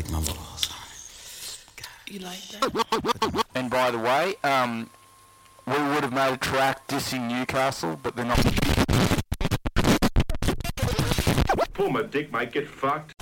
Oh, sorry. You like that? And by the way, we would have made a track dissing Newcastle, but they're not. Pull my dick, mate. Get fucked.